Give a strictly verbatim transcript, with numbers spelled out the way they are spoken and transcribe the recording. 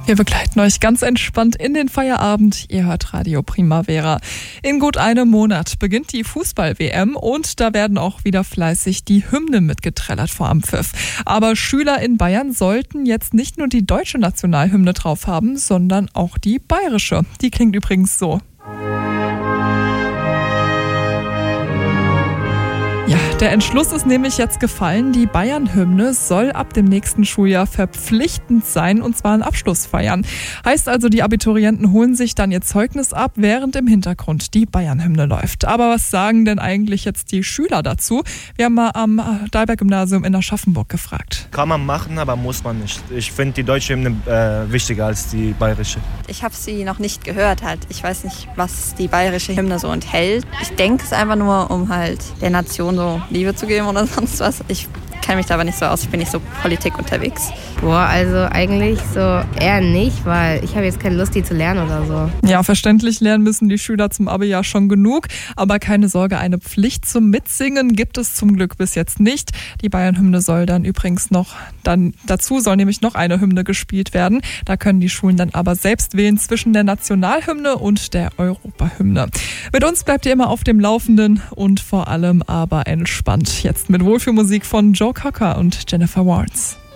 Wir begleiten euch ganz entspannt in den Feierabend. Ihr hört Radio Primavera. In gut einem Monat beginnt die Fußball-W M und da werden auch wieder fleißig die Hymnen mitgetrellert vor Anpfiff. Aber Schüler in Bayern sollten jetzt nicht nur die deutsche Nationalhymne drauf haben, sondern auch die bayerische. Die klingt übrigens so. Ja, der Entschluss ist nämlich jetzt gefallen. Die Bayern-Hymne soll ab dem nächsten Schuljahr verpflichtend sein, und zwar in Abschlussfeiern. Heißt also, die Abiturienten holen sich dann ihr Zeugnis ab, während im Hintergrund die Bayern-Hymne läuft. Aber was sagen denn eigentlich jetzt die Schüler dazu? Wir haben mal am Dalberg-Gymnasium in Aschaffenburg gefragt. Kann man machen, aber muss man nicht. Ich finde die deutsche Hymne äh, wichtiger als die bayerische. Ich habe sie noch nicht gehört halt. Ich weiß nicht, was die bayerische Hymne so enthält. Ich denke es einfach nur, um halt der Nation so Liebe zu geben oder sonst was. Ich kenne mich da aber nicht so aus, ich bin nicht so Politik unterwegs. Boah, also eigentlich so eher nicht, weil ich habe jetzt keine Lust, die zu lernen oder so. Ja, verständlich, lernen müssen die Schüler zum Abi ja schon genug. Aber keine Sorge, eine Pflicht zum Mitsingen gibt es zum Glück bis jetzt nicht. Die Bayern-Hymne soll dann übrigens noch, dann dazu soll nämlich noch eine Hymne gespielt werden. Da können die Schulen dann aber selbst wählen zwischen der Nationalhymne und der Europahymne. Mit uns bleibt ihr immer auf dem Laufenden und vor allem aber entspannt. Jetzt mit Wohlfühlmusik von Joe Cocker und Jennifer Warnes.